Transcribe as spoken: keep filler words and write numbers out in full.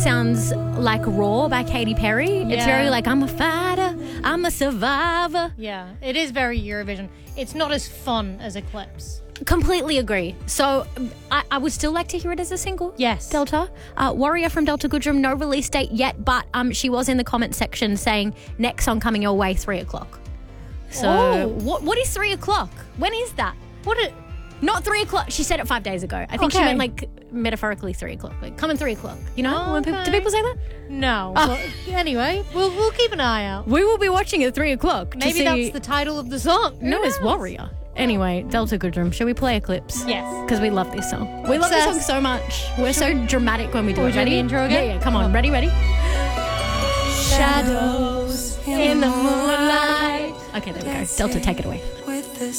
sounds like Raw by Katy Perry. It's Yeah. very like, I'm a fighter, I'm a survivor. Yeah, it is very Eurovision. It's not as fun as Eclipse. Completely agree. So I, I would still like to hear it as a single. Yes. Delta. Uh, Warrior from Delta Goodrum, no release date yet, but um, she was in the comment section saying next song coming your way, three o'clock. So Oh. what what is three o'clock? When is that? What it? Not three o'clock. She said it five days ago. I think she Okay. meant like metaphorically three o'clock. Like coming three o'clock. You know? Oh, When pe- okay. do people say that? No. Oh. But anyway, we'll we'll keep an eye out. We will be watching at three o'clock. to Maybe see- that's the title of the song. Who No, it's knows? Warrior. Anyway, Delta Goodrum. Shall we play Eclipse? Yes. Because we love this song. We love this song Obsessed. so much. We're so dramatic when we do Are we it. doing Ready? the intro again? Yeah, yeah. Come on. Ready, ready? Shadows in the moonlight. Okay, there we go. Delta, take it away.